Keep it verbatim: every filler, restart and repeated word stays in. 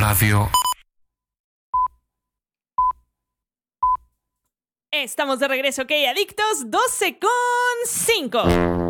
Radio. Estamos de regreso, ¿ok? Adictos, doce con cinco.